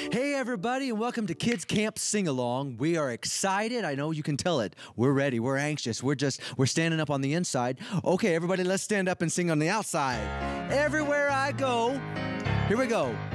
Hey, everybody, and welcome to Kids Camp Sing Along. We are excited. I know you can tell it. We're ready. We're anxious. We're standing up on the inside. Okay, everybody, let's stand up and sing on the outside. Everywhere I go. Here we go.